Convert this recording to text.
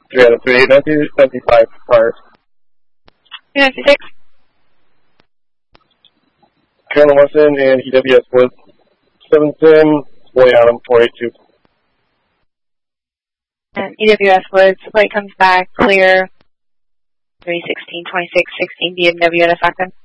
3 out of 3, 1975 cars. 296. Carolyn Weston and EWS Woods 710, Boy Adam 482. And EWS Woods, light comes back, clear, 316, 26, 16, BMW at a second.